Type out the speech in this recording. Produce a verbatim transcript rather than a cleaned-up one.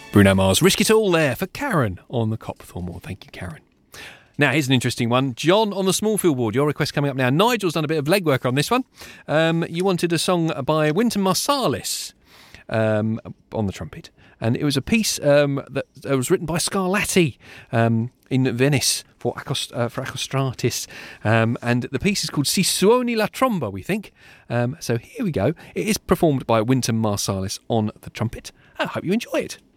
Bruno Mars, Risk It All there for Karen on the Copthorne Moor. Thank you, Karen. Now, here's an interesting one. John on the Smallfield Ward, your request coming up now. Nigel's done a bit of legwork on this one. Um, you wanted a song by Wynton Marsalis um, on the trumpet. And it was a piece um, that uh, was written by Scarlatti um, in Venice for, Acost- uh, for Acostratis. Um, and the piece is called Si Suoni la Tromba, we think. Um, so here we go. It is performed by Wynton Marsalis on the trumpet. I hope you enjoy it.